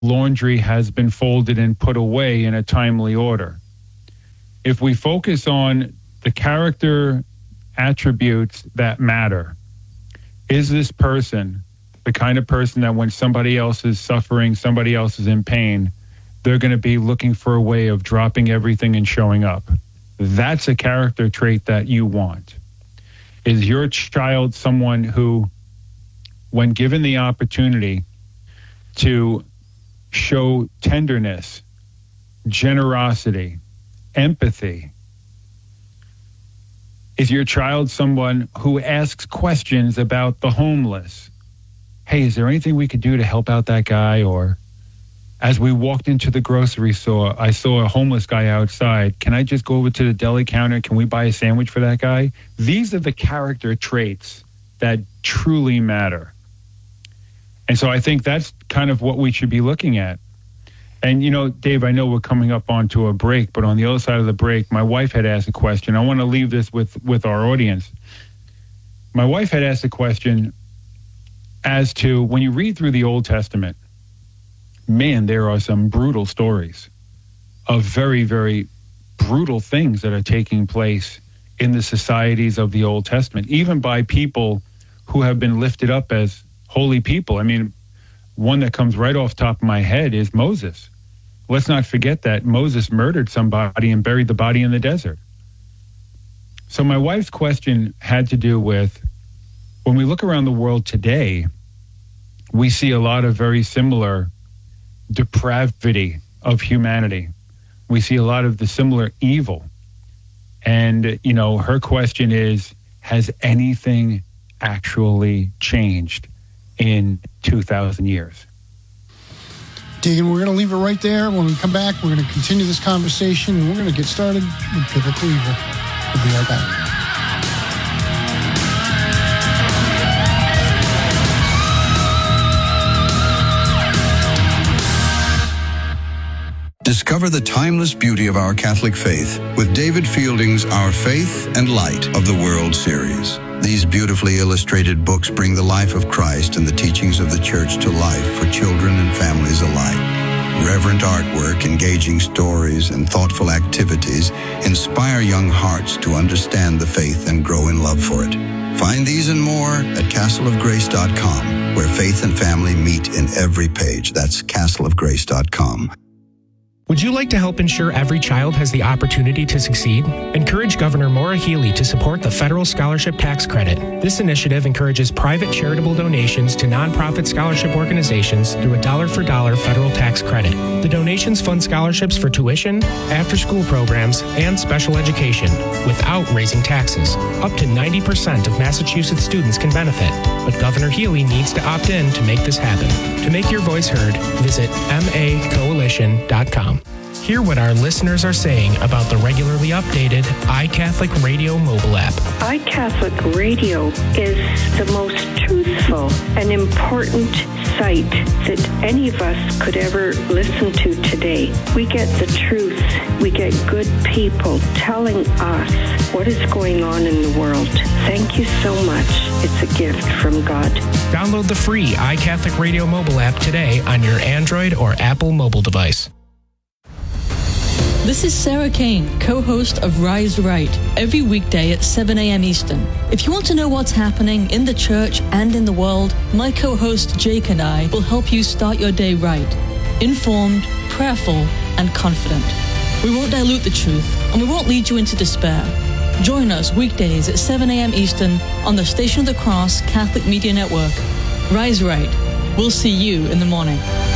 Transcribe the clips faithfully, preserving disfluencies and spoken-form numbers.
laundry has been folded and put away in a timely order. If we focus on the character attributes that matter, is this person the kind of person that when somebody else is suffering, somebody else is in pain, they're going to be looking for a way of dropping everything and showing up? That's a character trait that you want. Is your child someone who, when given the opportunity to show tenderness, generosity, empathy, is your child someone who asks questions about the homeless? Hey, is there anything we could do to help out that guy? Or as we walked into the grocery store, I saw a homeless guy outside. Can I just go over to the deli counter? Can we buy a sandwich for that guy? These are the character traits that truly matter. And so I think that's kind of what we should be looking at. And, you know, Dave, I know we're coming up onto a break, but on the other side of the break, my wife had asked a question. I want to leave this with, with our audience. My wife had asked a question as to, when you read through the Old Testament, man, there are some brutal stories of very, very brutal things that are taking place in the societies of the Old Testament, even by people who have been lifted up as holy people. I mean, one that comes right off the top of my head is Moses. Let's not forget that Moses murdered somebody and buried the body in the desert. So my wife's question had to do with, when we look around the world today, we see a lot of very similar depravity of humanity. We see a lot of the similar evil. And, you know, her question is, has anything actually changed in two thousand years? Deacon, we're going to leave it right there. When we come back, we're going to continue this conversation, and we're going to get started with biblical evil. We'll be right back. Discover the timeless beauty of our Catholic faith with David Fielding's Our Faith and Light of the World series. These beautifully illustrated books bring the life of Christ and the teachings of the Church to life for children and families alike. Reverent artwork, engaging stories, and thoughtful activities inspire young hearts to understand the faith and grow in love for it. Find these and more at castle of grace dot com, where faith and family meet in every page. That's castle of grace dot com. Would you like to help ensure every child has the opportunity to succeed? Encourage Governor Maura Healey to support the Federal Scholarship Tax Credit. This initiative encourages private charitable donations to nonprofit scholarship organizations through a dollar-for-dollar federal tax credit. The donations fund scholarships for tuition, after-school programs, and special education without raising taxes. Up to ninety percent of Massachusetts students can benefit, but Governor Healey needs to opt in to make this happen. To make your voice heard, visit m a coalition dot com. Hear what our listeners are saying about the regularly updated iCatholic Radio mobile app. iCatholic Radio is the most truthful and important site that any of us could ever listen to today. We get the truth. We get good people telling us what is going on in the world. Thank you so much. It's a gift from God. Download the free iCatholic Radio mobile app today on your Android or Apple mobile device. This is Sarah Kane, co-host of Rise Right, every weekday at seven a.m. Eastern. If you want to know what's happening in the church and in the world, my co-host Jake and I will help you start your day right, informed, prayerful, and confident. We won't dilute the truth, and we won't lead you into despair. Join us weekdays at seven a.m. Eastern on the Station of the Cross Catholic Media Network. Rise Right. We'll see you in the morning.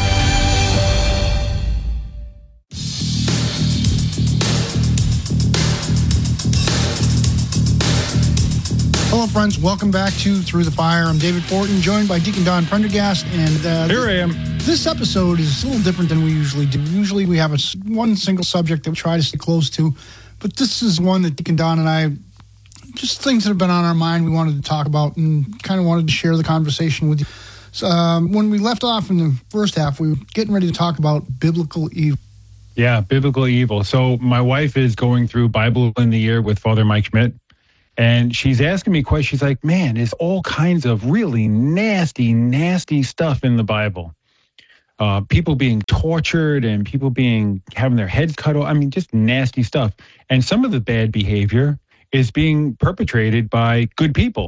Hello, friends. Welcome back to Through the Fire. I'm David Fortin, joined by Deacon Don Prendergast. And uh, here I am. This episode is a little different than we usually do. Usually we have a, one single subject that we try to stay close to. But this is one that Deacon Don and I, just things that have been on our mind we wanted to talk about and kind of wanted to share the conversation with you. So, um, when we left off in the first half, we were getting ready to talk about biblical evil. Yeah, biblical evil. So my wife is going through Bible in the Year with Father Mike Schmidt. And she's asking me questions like, man, there's all kinds of really nasty, nasty stuff in the Bible. uh, people being tortured and people being having their heads cut off. I mean, just nasty stuff. And some of the bad behavior is being perpetrated by good people.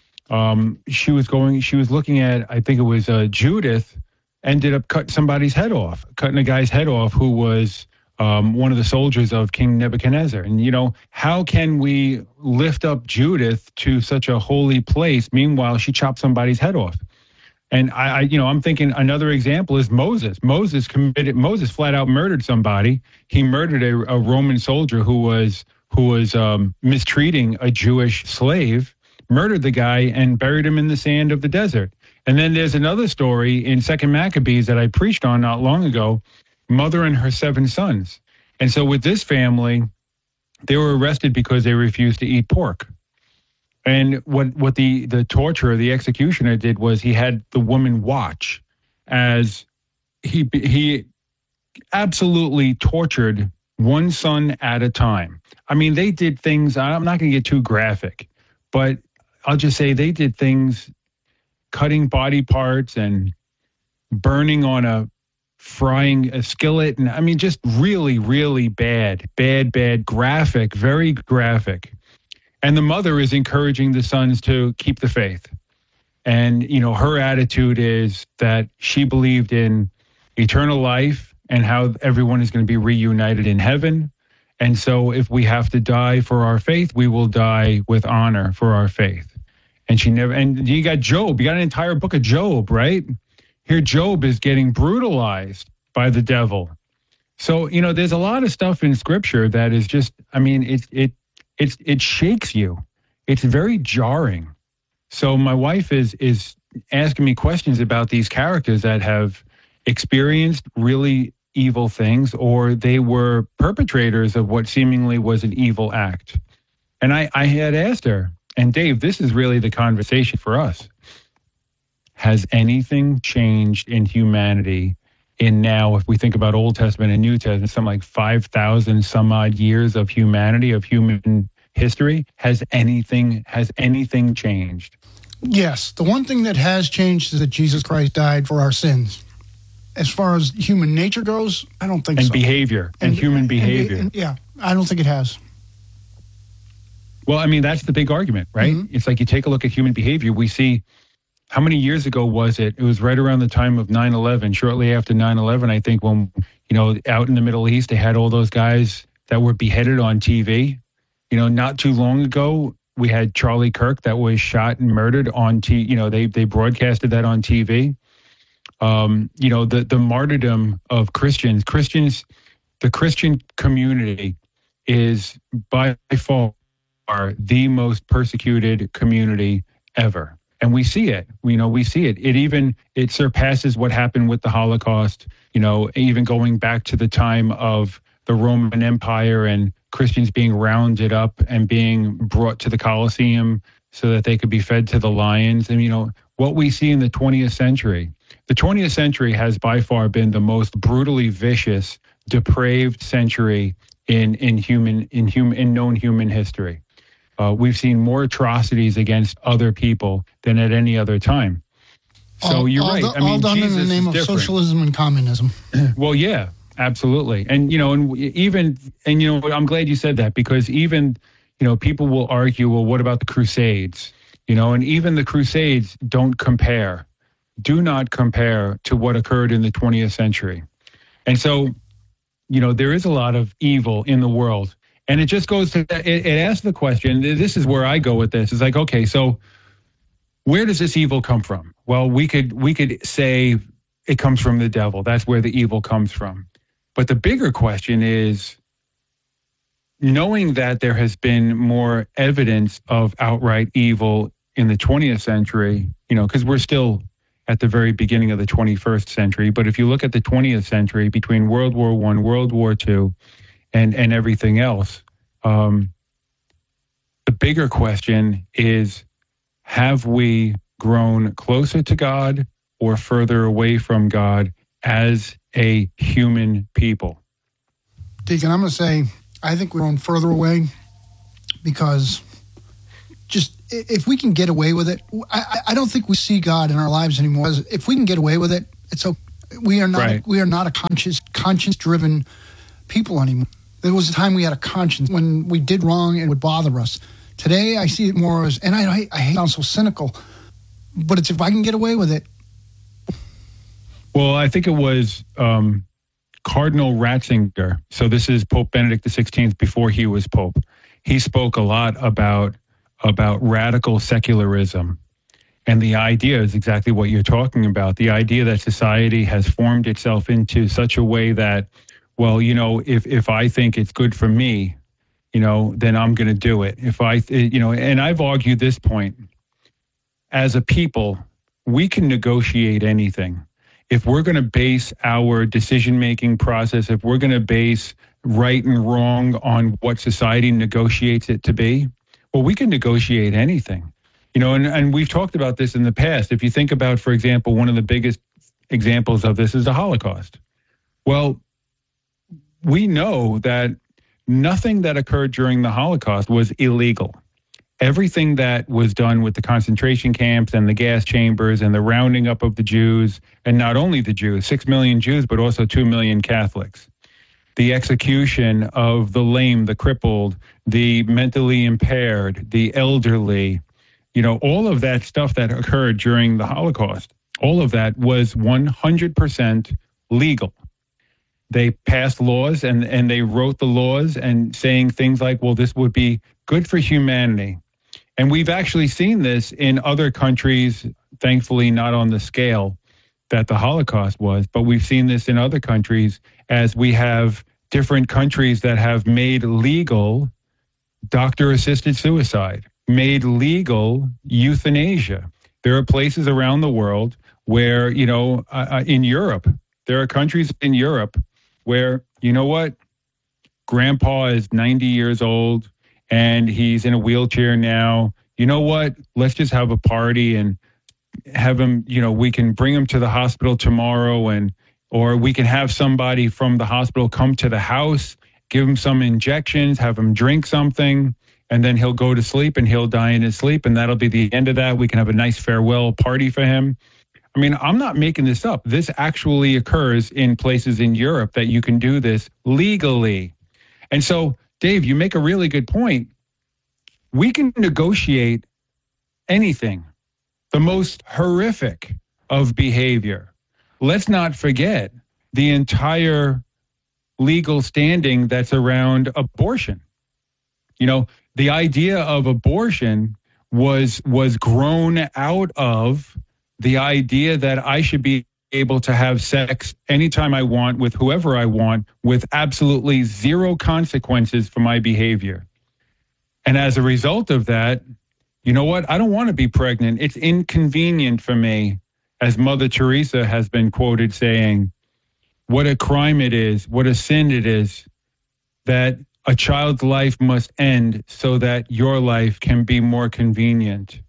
Um, she was going, she was looking at, I think it was uh, Judith, ended up cutting somebody's head off, cutting a guy's head off who was um, one of the soldiers of King Nebuchadnezzar. And, you know, how can we lift up Judith to such a holy place? Meanwhile, she chopped somebody's head off. And I, I, you know, I'm thinking another example is Moses. Moses committed, Moses flat out murdered somebody. He murdered a, a Roman soldier who was, who was um, mistreating a Jewish slave, murdered the guy and buried him in the sand of the desert. And then there's another story in Second Maccabees that I preached on not long ago, mother and her seven sons. And so with this family, they were arrested because they refused to eat pork. And what, what the, the torturer, the executioner did was he had the woman watch as he, he absolutely tortured one son at a time. I mean, they did things, I'm not going to get too graphic, but I'll just say they did things, cutting body parts and burning on a frying a skillet. And I mean, just really, really bad, bad, bad, graphic, very graphic. And the mother is encouraging the sons to keep the faith. And, you know, her attitude is that she believed in eternal life and how everyone is going to be reunited in heaven. And so if we have to die for our faith, we will die with honor for our faith. And she never, and you got Job, you got an entire book of Job, right? Here, Job is getting brutalized by the devil. So, you know, there's a lot of stuff in scripture that is just, I mean, it, it, it's, it shakes you. It's very jarring. So my wife is, is asking me questions about these characters that have experienced really evil things, or they were perpetrators of what seemingly was an evil act. And I, I had asked her, and Dave, this is really the conversation for us. Has anything changed in humanity in now, if we think about Old Testament and New Testament, something like five thousand some odd years of humanity, of human history? Has anything, has anything changed? Yes. The one thing that has changed is that Jesus Christ died for our sins. As far as human nature goes, I don't think and so. Behavior, and, and human and, behavior. And, and, yeah, I don't think it has. Well, I mean, that's the big argument, right? Mm-hmm. It's like you take a look at human behavior. We see, how many years ago was it? It was right around the time of nine eleven, shortly after nine eleven, I think, when, you know, out in the Middle East, they had all those guys that were beheaded on T V. You know, not too long ago, we had Charlie Kirk that was shot and murdered on T V. You know, they, they broadcasted that on T V. Um, you know, the, the martyrdom of Christians, Christians, the Christian community is by far the most persecuted community ever. And we see it, you know, we see it. It even, it surpasses what happened with the Holocaust, you know, even going back to the time of the Roman Empire and Christians being rounded up and being brought to the Colosseum so that they could be fed to the lions. And, you know, what we see in the twentieth century, the twentieth century has by far been the most brutally vicious, depraved century in, in human, in human, in known human history. Uh, we've seen more atrocities against other people than at any other time. So all, you're all right. The, I mean, all done Jesus in the name of different. Socialism and communism. Well, yeah, absolutely. And, you know, and even, and, you know, I'm glad you said that, because even, you know, people will argue, well, what about the Crusades? You know, and even the Crusades don't compare, do not compare to what occurred in the twentieth century. And so, you know, there is a lot of evil in the world. And it just goes to, it, it asks the question, this is where I go with this. It's like, okay, so where does this evil come from? Well, we could we could say it comes from the devil. That's where the evil comes from. But the bigger question is, knowing that there has been more evidence of outright evil in the twentieth century, you know, because we're still at the very beginning of the twenty-first century. But if you look at the twentieth century, between World War One, World War Two, and, and everything else, um, the bigger question is, have we grown closer to God or further away from God as a human people? Deacon, I'm going to say, I think we're going further away, because just if we can get away with it, I, I don't think we see God in our lives anymore. If we can get away with it, it's okay. We are not. Right. We are not a conscious, conscience-driven people anymore. There was a time we had a conscience when we did wrong and it would bother us. Today, I see it more as, and I, I hate sound so cynical, but it's if I can get away with it. Well, I think it was um, Cardinal Ratzinger. So this is Pope Benedict the sixteenth before he was Pope. He spoke a lot about about radical secularism. And the idea is exactly what you're talking about. The idea that society has formed itself into such a way that, well, you know, if, if I think it's good for me, you know, then I'm going to do it. If I, you know, and I've argued this point. As a people, we can negotiate anything. If we're going to base our decision-making process, if we're going to base right and wrong on what society negotiates it to be, well, we can negotiate anything. You know, and, and we've talked about this in the past. If you think about, for example, one of the biggest examples of this is the Holocaust. Well, we know that nothing that occurred during the Holocaust was illegal. Everything that was done with the concentration camps and the gas chambers and the rounding up of the Jews, and not only the Jews, six million Jews, but also two million Catholics. The execution of the lame, the crippled, the mentally impaired, the elderly, you know, all of that stuff that occurred during the Holocaust, all of that was one hundred percent legal. They passed laws and, and they wrote the laws and saying things like, well, this would be good for humanity. And we've actually seen this in other countries, thankfully not on the scale that the Holocaust was, but we've seen this in other countries as we have different countries that have made legal doctor-assisted suicide, made legal euthanasia. There are places around the world where, you know, uh, in Europe, there are countries in Europe where, you know what, grandpa is ninety years old and he's in a wheelchair now. You know what, let's just have a party and have him, you know, we can bring him to the hospital tomorrow, and or we can have somebody from the hospital come to the house, give him some injections, have him drink something, and then he'll go to sleep and he'll die in his sleep, and that'll be the end of that. We can have a nice farewell party for him. I mean, I'm not making this up. This actually occurs in places in Europe that you can do this legally. And so, Dave, you make a really good point. We can negotiate anything, the most horrific of behavior. Let's not forget the entire legal standing that's around abortion. You know, the idea of abortion was was grown out of the idea that I should be able to have sex anytime I want with whoever I want with absolutely zero consequences for my behavior. And as a result of that, you know what? I don't want to be pregnant. It's inconvenient for me. As Mother Teresa has been quoted saying, what a crime it is, what a sin it is that a child's life must end so that your life can be more convenient.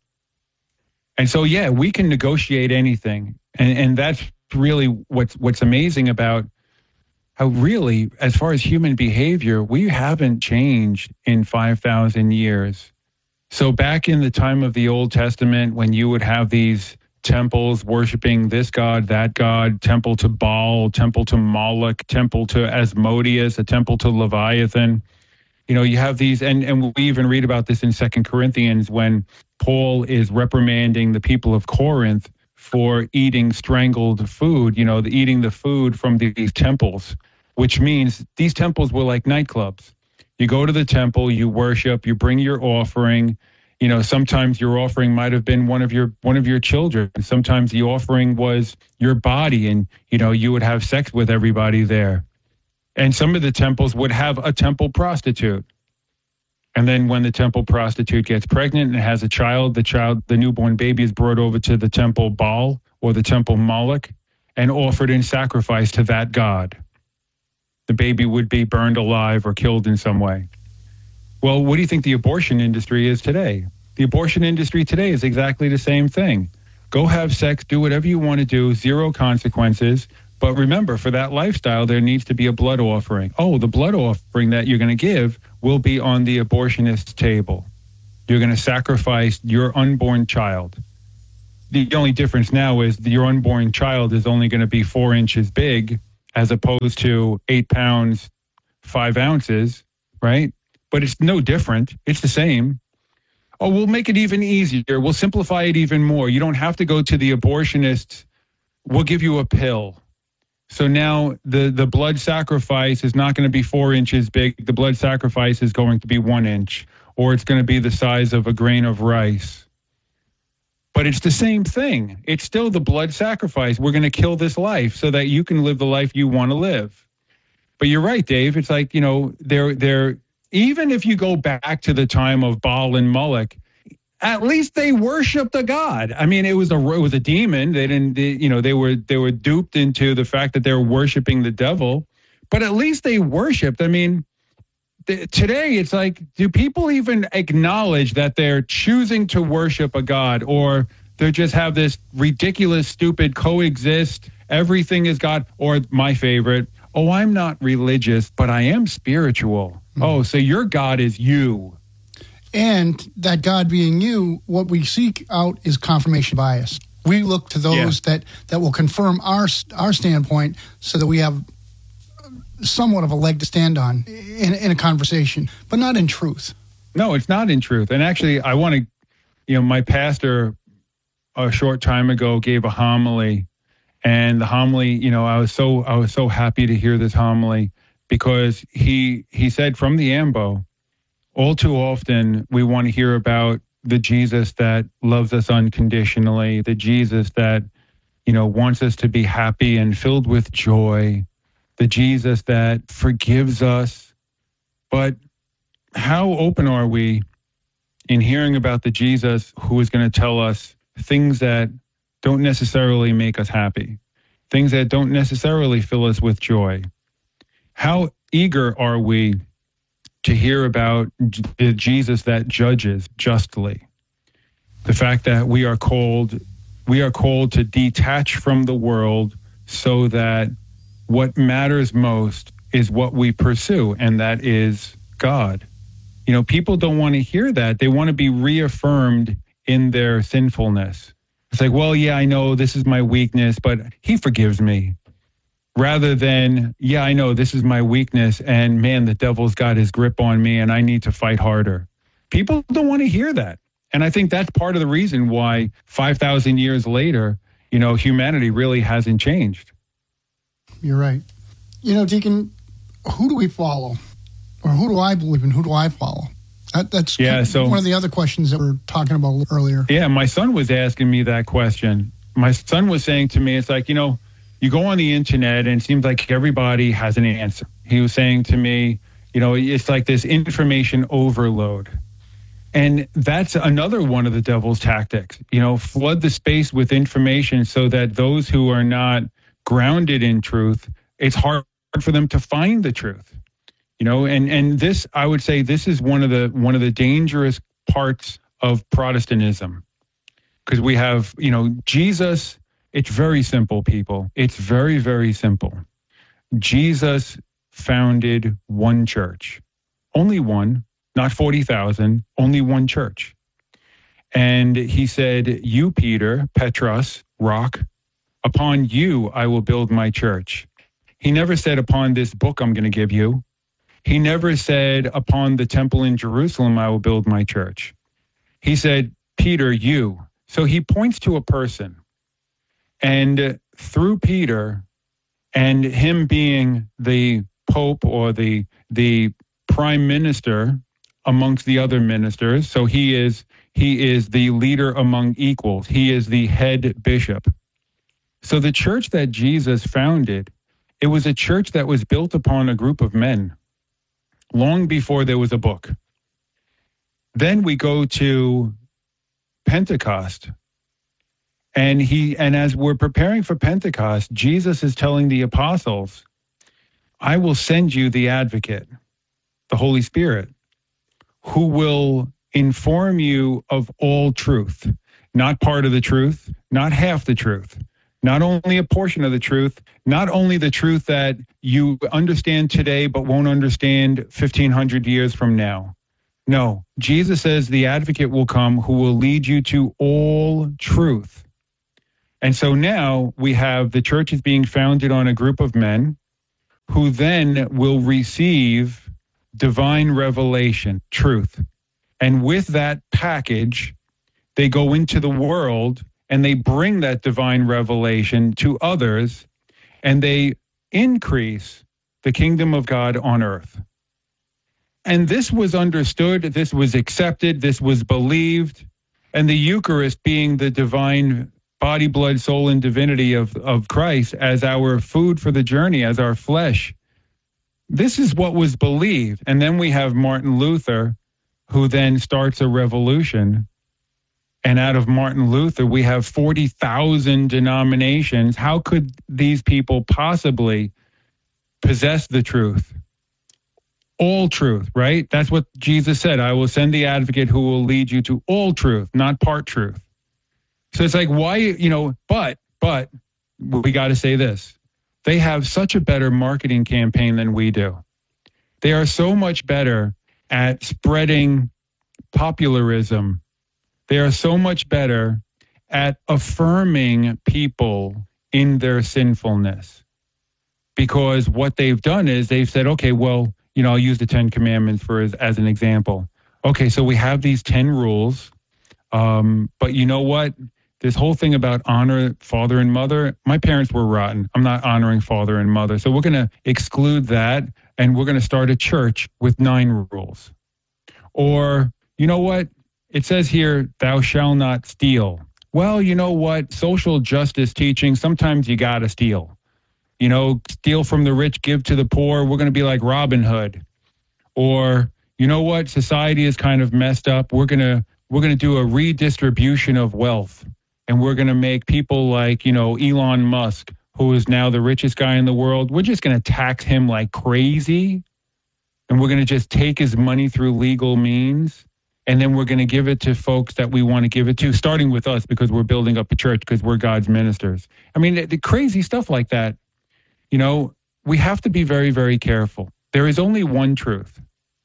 And so, yeah, we can negotiate anything. And and that's really what's what's amazing about how really, as far as human behavior, we haven't changed in five thousand years. So back in the time of the Old Testament, when you would have these temples worshiping this god, that god, temple to Baal, temple to Moloch, temple to Asmodeus, a temple to Leviathan. You know, you have these, and, and we even read about this in Second Corinthians when Paul is reprimanding the people of Corinth for eating strangled food, you know, the, eating the food from these temples, which means these temples were like nightclubs. You go to the temple, you worship, you bring your offering. You know, sometimes your offering might have been one of your one of your children. Sometimes the offering was your body, and, you know, you would have sex with everybody there. And some of the temples would have a temple prostitute. And then when the temple prostitute gets pregnant and has a child, the child, the newborn baby is brought over to the temple Baal or the temple Moloch and offered in sacrifice to that god. The baby would be burned alive or killed in some way. Well, what do you think the abortion industry is today? The abortion industry today is exactly the same thing. Go have sex, do whatever you want to do, zero consequences. But remember, for that lifestyle, there needs to be a blood offering. Oh, the blood offering that you're going to give will be on the abortionist's table. You're going to sacrifice your unborn child. The only difference now is your unborn child is only going to be four inches big as opposed to eight pounds, five ounces, right? But it's no different. It's the same. Oh, we'll make it even easier. We'll simplify it even more. You don't have to go to the abortionist. We'll give you a pill. So now the, the blood sacrifice is not going to be four inches big. The blood sacrifice is going to be one inch, or it's going to be the size of a grain of rice. But it's the same thing. It's still the blood sacrifice. We're going to kill this life so that you can live the life you want to live. But you're right, Dave. It's like, you know, they're, they're, even if you go back to the time of Baal and Moloch, at least they worshipped a god. I mean, it was a it was a demon. They didn't, they, you know, they were they were duped into the fact that they were worshiping the devil. But at least they worshipped. I mean, th- today it's like, do people even acknowledge that they're choosing to worship a god, or they just have this ridiculous, stupid coexist? Everything is God. Or my favorite, oh, I'm not religious, but I am spiritual. Mm-hmm. Oh, so your God is you. And that God being you, what we seek out is confirmation bias. We look to those yeah. that, that will confirm our our standpoint so that we have somewhat of a leg to stand on in, in a conversation, but not in truth. No, it's not in truth. And actually, I want to, you know, my pastor a short time ago gave a homily, and the homily, you know, I was so I was so happy to hear this homily, because he he said from the AMBO, all too often, we want to hear about the Jesus that loves us unconditionally, the Jesus that, you know, wants us to be happy and filled with joy, the Jesus that forgives us. But how open are we in hearing about the Jesus who is going to tell us things that don't necessarily make us happy, things that don't necessarily fill us with joy? How eager are we to hear about the Jesus that judges justly? The fact that we are called, we are called to detach from the world so that what matters most is what we pursue, and that is God. You know, people don't want to hear that. They want to be reaffirmed in their sinfulness. It's like, well, yeah, I know this is my weakness, but he forgives me. Rather than, yeah, I know this is my weakness, and man, the devil's got his grip on me and I need to fight harder. People don't want to hear that. And I think that's part of the reason why five thousand years later, you know, humanity really hasn't changed. You're right. You know, Deacon, who do we follow? Or who do I believe in? Who do I follow? That, that's yeah, kind of so, one of the other questions that we were talking about earlier. Yeah, my son was asking me that question. My son was saying to me, it's like, you know, you go on the internet and it seems like everybody has an answer. He was saying to me, you know, it's like this information overload. And that's another one of the devil's tactics, you know, flood the space with information so that those who are not grounded in truth, it's hard for them to find the truth. You know, and, and this, I would say this is one of the one of the dangerous parts of Protestantism, because we have, you know, Jesus. It's very simple, people. It's very, very simple. Jesus founded one church, only one, not forty thousand, only one church. And he said, you, Peter, Petros, rock, upon you I will build my church. He never said, upon this book I'm going to give you. He never said, upon the temple in Jerusalem I will build my church. He said, Peter, you. So he points to a person. And through Peter and him being the Pope or the the prime minister amongst the other ministers, so he is he is the leader among equals. He is the head bishop. So the church that Jesus founded, it was a church that was built upon a group of men long before there was a book. Then we go to Pentecost. And he, and as we're preparing for Pentecost, Jesus is telling the apostles, I will send you the advocate, the Holy Spirit, who will inform you of all truth, not part of the truth, not half the truth, not only a portion of the truth, not only the truth that you understand today but won't understand fifteen hundred years from now. No, Jesus says the advocate will come who will lead you to all truth. And so now we have the church is being founded on a group of men who then will receive divine revelation, truth. And with that package, they go into the world and they bring that divine revelation to others, and they increase the kingdom of God on earth. And this was understood, this was accepted, this was believed, and the Eucharist being the divine body, blood, soul, and divinity of, of Christ as our food for the journey, as our flesh. This is what was believed. And then we have Martin Luther, who then starts a revolution. And out of Martin Luther, we have forty thousand denominations. How could these people possibly possess the truth? All truth, right? That's what Jesus said. I will send the advocate who will lead you to all truth, not part truth. So it's like, why, you know, but, but we got to say this. They have such a better marketing campaign than we do. They are so much better at spreading popularism. They are so much better at affirming people in their sinfulness. Because what they've done is they've said, okay, well, you know, I'll use the Ten Commandments for as, as an example. Okay, so we have these ten rules, um, but you know what? This whole thing about honor father and mother, my parents were rotten. I'm not honoring father and mother. So we're going to exclude that, and we're going to start a church with nine rules. Or, you know what? It says here, thou shalt not steal. Well, you know what? Social justice teaching, sometimes you got to steal. You know, steal from the rich, give to the poor. We're going to be like Robin Hood. Or, you know what? Society is kind of messed up. We're going to we're going to do a redistribution of wealth. And we're going to make people like, you know, Elon Musk, who is now the richest guy in the world. We're just going to tax him like crazy. And we're going to just take his money through legal means. And then we're going to give it to folks that we want to give it to, starting with us because we're building up a church because we're God's ministers. I mean, the, the crazy stuff like that. You know, we have to be very, very careful. There is only one truth.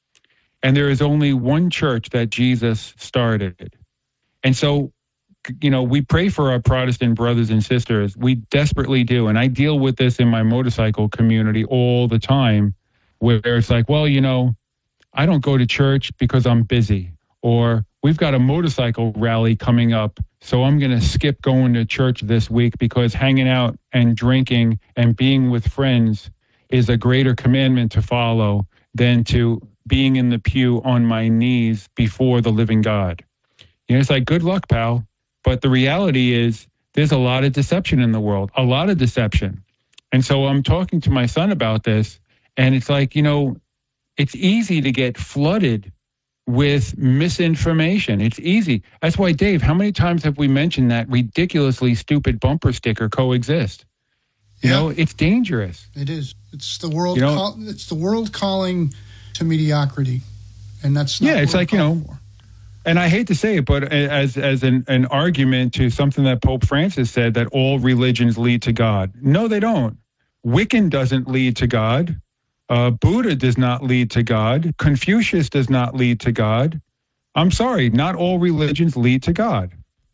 And there is only one church that Jesus started. And so, you know, we pray for our Protestant brothers and sisters. We desperately do. And I deal with this in my motorcycle community all the time, where it's like, well, you know, I don't go to church because I'm busy. Or we've got a motorcycle rally coming up, so I'm going to skip going to church this week because hanging out and drinking and being with friends is a greater commandment to follow than to being in the pew on my knees before the living God. You know, it's like, good luck, pal. But the reality is there's a lot of deception in the world, a lot of deception. And so I'm talking to my son about this, and it's like, you know, it's easy to get flooded with misinformation. It's easy. That's why, Dave, how many times have we mentioned that ridiculously stupid bumper sticker coexist? You yeah. know, it's dangerous. It is. It's the world. You know, call, it's the world calling to mediocrity, and that's not yeah. It's like, you know, for. And I hate to say it, but as as an, an argument to something that Pope Francis said, that all religions lead to God. No, they don't. Wiccan doesn't lead to God. Uh, Buddha does not lead to God. Confucius does not lead to God. I'm sorry, not all religions lead to God.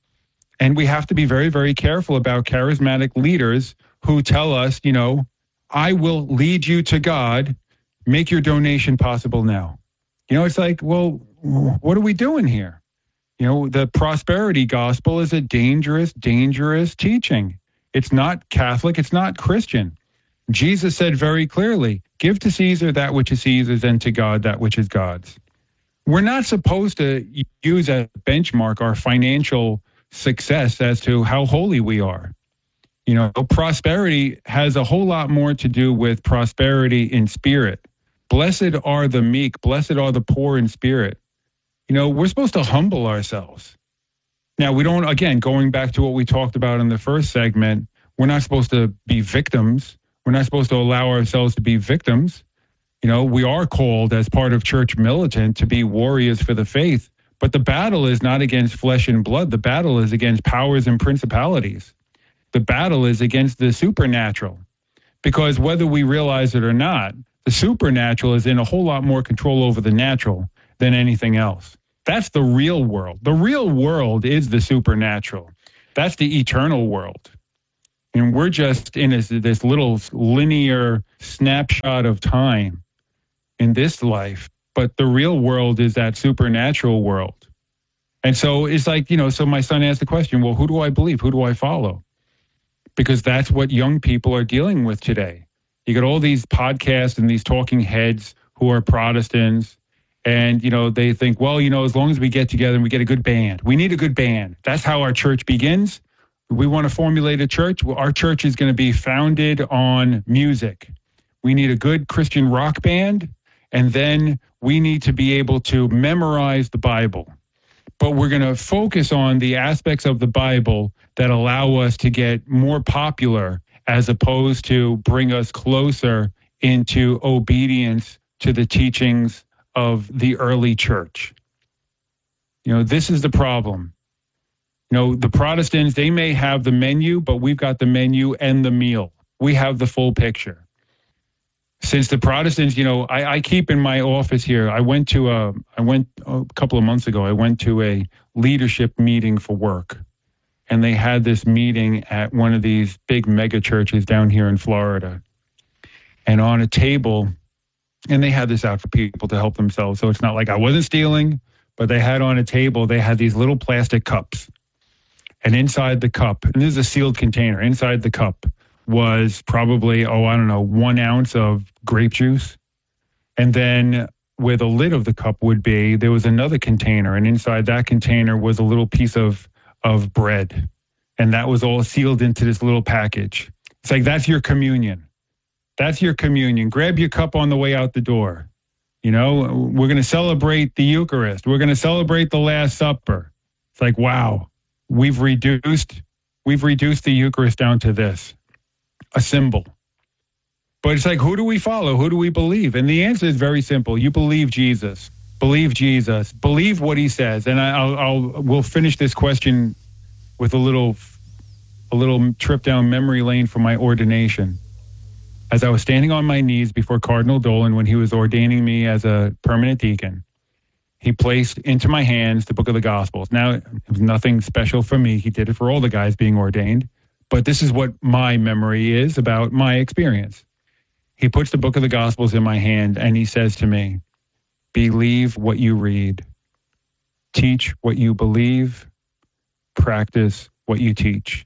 And we have to be very, very careful about charismatic leaders who tell us, you know, I will lead you to God. Make your donation possible now. You know, it's like, well, what are we doing here? You know, the prosperity gospel is a dangerous, dangerous teaching. It's not Catholic. It's not Christian. Jesus said very clearly, give to Caesar that which is Caesar's and to God that which is God's. We're not supposed to use as a benchmark our financial success as to how holy we are. You know, prosperity has a whole lot more to do with prosperity in spirit. Blessed are the meek, blessed are the poor in spirit. You know, we're supposed to humble ourselves. Now, we don't, again, going back to what we talked about in the first segment, we're not supposed to be victims. We're not supposed to allow ourselves to be victims. You know, we are called as part of church militant to be warriors for the faith. But the battle is not against flesh and blood. The battle is against powers and principalities. The battle is against the supernatural. Because whether we realize it or not, the supernatural is in a whole lot more control over the natural than anything else. That's the real world. The real world is the supernatural. That's the eternal world. And we're just in this, this little linear snapshot of time in this life. But the real world is that supernatural world. And so it's like, you know, so my son asked the question, well, who do I believe? Who do I follow? Because that's what young people are dealing with today. You got all these podcasts and these talking heads who are Protestants. And, you know, they think, well, you know, as long as we get together and we get a good band, we need a good band. That's how our church begins. We want to formulate a church. Well, our church is going to be founded on music. We need a good Christian rock band. And then we need to be able to memorize the Bible. But we're going to focus on the aspects of the Bible that allow us to get more popular as opposed to bring us closer into obedience to the teachings of the early church. You know, this is the problem. You know, the Protestants, they may have the menu, but we've got the menu and the meal. We have the full picture. Since the Protestants, you know, I, I keep in my office here, I went to a, I went a couple of months ago, I went to a leadership meeting for work. And they had this meeting at one of these big mega churches down here in Florida. And on a table, and they had this out for people to help themselves. So it's not like I wasn't stealing, but they had on a table, they had these little plastic cups. And inside the cup, and this is a sealed container, inside the cup was probably, oh, I don't know, one ounce of grape juice. And then where the lid of the cup would be, there was another container. And inside that container was a little piece of, of bread. And that was all sealed into this little package. It's like, that's your communion. That's your communion. Grab your cup on the way out the door. You know, we're going to celebrate the Eucharist. We're going to celebrate the Last Supper. It's like, wow, we've reduced, we've reduced the Eucharist down to this, a symbol. But it's like, who do we follow? Who do we believe? And the answer is very simple. You believe Jesus. Believe Jesus. Believe what he says. And I, I'll, I'll we'll finish this question with a little, a little trip down memory lane from my ordination. As I was standing on my knees before Cardinal Dolan when he was ordaining me as a permanent deacon, he placed into my hands the book of the Gospels. Now, it was nothing special for me. He did it for all the guys being ordained. But this is what my memory is about my experience. He puts the book of the Gospels in my hand and he says to me, believe what you read, teach what you believe, practice what you teach.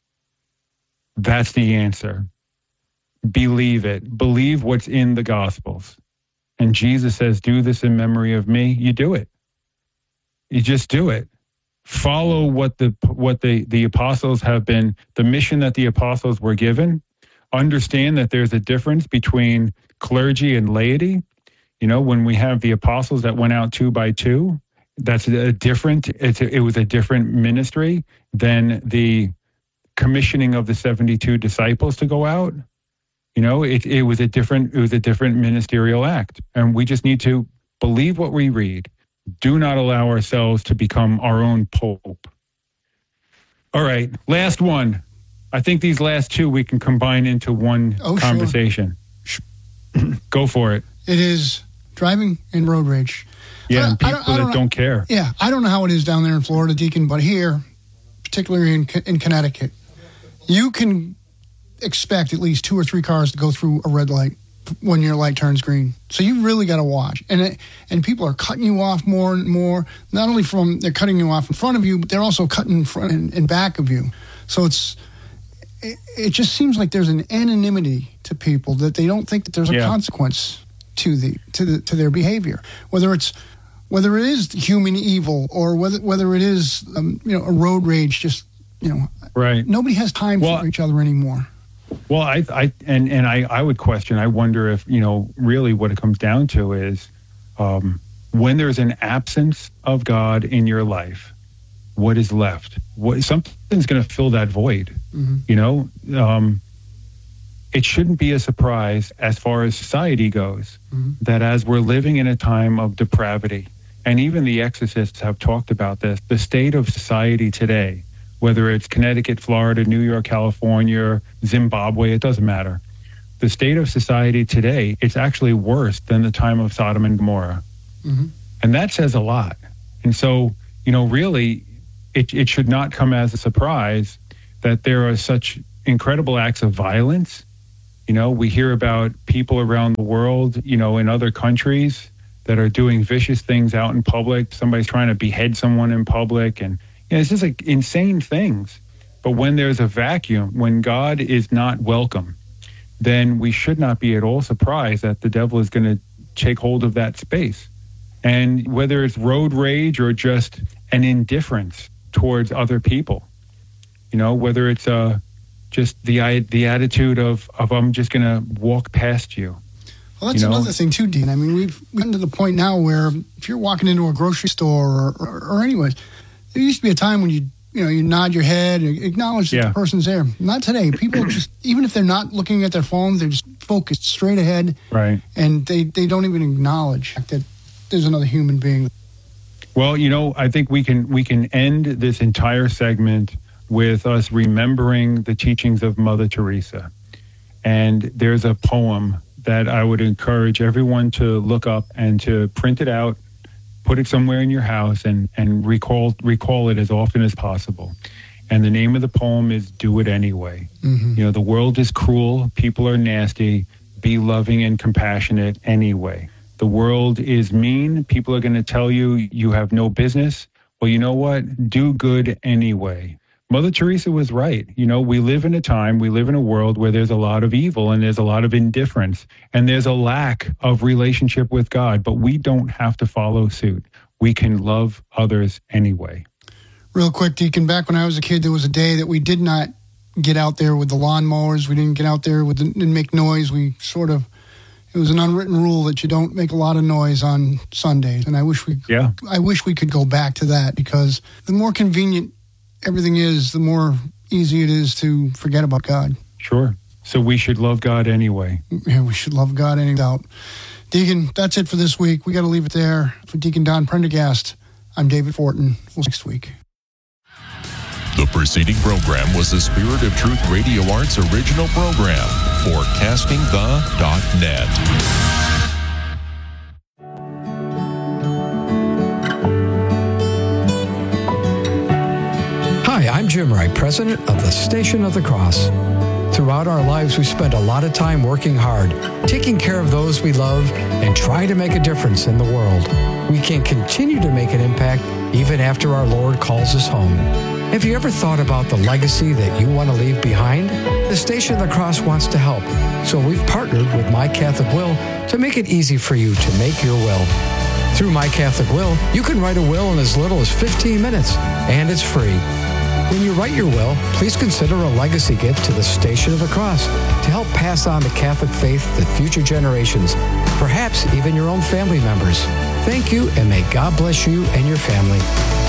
That's the answer. Believe it. Believe what's in the Gospels. And Jesus says, do this in memory of me. You do it. You just do it. Follow what the what the, the apostles have been, the mission that the apostles were given. Understand that there's a difference between clergy and laity. You know, when we have the apostles that went out two by two, that's a different, it's a, it was a different ministry than the commissioning of the seventy-two disciples to go out. You know, it, it was a different, it was a different ministerial act. And we just need to believe what we read. Do not allow ourselves to become our own pope. All right, last one. I think these last two we can combine into one oh, conversation. Sure. Go for it. It is driving and road rage. Yeah, and people I don't, I don't that know, don't care. Yeah, I don't know how it is down there in Florida, Deacon, but here, particularly in in Connecticut, you can expect at least two or three cars to go through a red light when your light turns green. So you really got to watch. And it, and people are cutting you off more and more. Not only from they're cutting you off in front of you, but they're also cutting in front and, and back of you. So it's it, it just seems like there's an anonymity to people that they don't think that there's a yeah. consequence to the to the to their behavior. Whether it's whether it is human evil or whether whether it is um, you know a road rage, just you know, right. Nobody has time well, for each other anymore. Well, I, I, and, and I, I would question, I wonder if, you know, really what it comes down to is um, when there's an absence of God in your life, what is left? What, something's going to fill that void, mm-hmm. you know? Um, it shouldn't be a surprise as far as society goes, mm-hmm. that as we're living in a time of depravity, and even the exorcists have talked about this, the state of society today, whether it's Connecticut, Florida, New York, California, Zimbabwe, it doesn't matter. The state of society today, it's actually worse than the time of Sodom and Gomorrah. Mm-hmm. And that says a lot. And so, you know, really, it, it should not come as a surprise that there are such incredible acts of violence. You know, we hear about people around the world, you know, in other countries that are doing vicious things out in public. Somebody's trying to behead someone in public. And you know, it's just like insane things. But when there's a vacuum, when God is not welcome, then we should not be at all surprised that the devil is going to take hold of that space. And whether it's road rage or just an indifference towards other people, you know, whether it's uh, just the the attitude of, of I'm just going to walk past you. Well, that's you know? another thing too, Dean. I mean, we've gotten to the point now where if you're walking into a grocery store or, or, or anywhere, there used to be a time when you you know you nod your head, acknowledge that yeah. the person's there. Not today. People just, even if they're not looking at their phone, they're just focused straight ahead, right? And they, they don't even acknowledge that there's another human being. Well, you know, I think we can we can end this entire segment with us remembering the teachings of Mother Teresa. And there's a poem that I would encourage everyone to look up and to print it out, put it somewhere in your house, and, and recall recall it as often as possible. And the name of the poem is Do It Anyway. Mm-hmm. You know, the world is cruel, people are nasty, be loving and compassionate anyway. The world is mean, people are going to tell you you have no business. Well, you know what? Do good anyway. Mother Teresa was right. You know, we live in a time, we live in a world where there's a lot of evil and there's a lot of indifference and there's a lack of relationship with God, but we don't have to follow suit. We can love others anyway. Real quick, Deacon, back when I was a kid, there was a day that we did not get out there with the lawnmowers. We didn't get out there with the, didn't make noise. We sort of, it was an unwritten rule that you don't make a lot of noise on Sundays. And I wish we, yeah. I wish we could go back to that, because the more convenient everything is, the more easy it is to forget about God. Sure. So we should love God anyway. Yeah, we should love God any doubt. Deacon, that's it for this week. We got to leave it there. For Deacon Don Prendergast, I'm David Fortin. We'll see you next week. The preceding program was a Spirit of Truth Radio Arts original program for casting the dot net. Hi, I'm Jim Wright, president of the Station of the Cross. Throughout our lives, we spend a lot of time working hard, taking care of those we love, and trying to make a difference in the world. We can continue to make an impact even after our Lord calls us home. Have you ever thought about the legacy that you want to leave behind? The Station of the Cross wants to help, so we've partnered with My Catholic Will to make it easy for you to make your will. Through My Catholic Will, you can write a will in as little as fifteen minutes, and it's free. When you write your will, please consider a legacy gift to the Station of the Cross to help pass on the Catholic faith to future generations, perhaps even your own family members. Thank you, and may God bless you and your family.